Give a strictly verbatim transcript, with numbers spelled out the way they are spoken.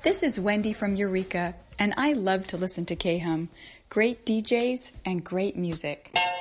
This is Wendy from Eureka, and I love to listen to K-Hum. Great D Js and great music.